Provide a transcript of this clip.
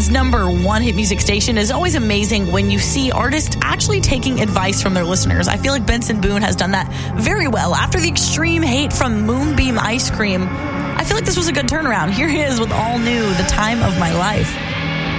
nation's #1 hit music station, is always amazing when you see artists actually taking advice from their listeners. I feel like Benson Boone has done that very well. After the extreme hate from Moonbeam Ice Cream, I feel like this was a good turnaround. Here he is with all new, The Time of My Life.